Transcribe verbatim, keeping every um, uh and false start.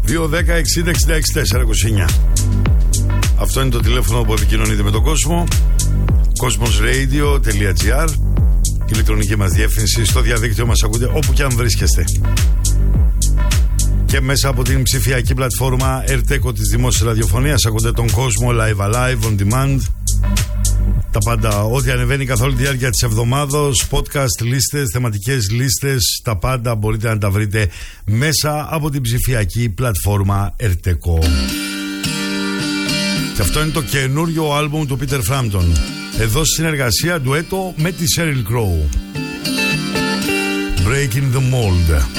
δύο δέκα εξήντα εξήντα έξι τετρακόσια είκοσι εννιά. Αυτό είναι το τηλέφωνο που επικοινωνείτε με τον κόσμο. Cosmosradio.gr, η ηλεκτρονική μας διεύθυνση. Στο διαδίκτυο μας ακούτε όπου και αν βρίσκεστε. Και μέσα από την ψηφιακή πλατφόρμα Ερτέκο της Δημόσιας Ραδιοφωνίας ακούτε τον κόσμο live alive on demand. Τα πάντα, ό,τι ανεβαίνει καθ' όλη τη διάρκεια της εβδομάδος, podcast λίστες, θεματικές λίστες, τα πάντα μπορείτε να τα βρείτε μέσα από την ψηφιακή πλατφόρμα Ερτέκο. Και αυτό είναι το καινούριο άλμπουμ του Peter Frampton. Εδώ συνεργασία ντουέτο με τη Sheryl Crow. Breaking the Mold.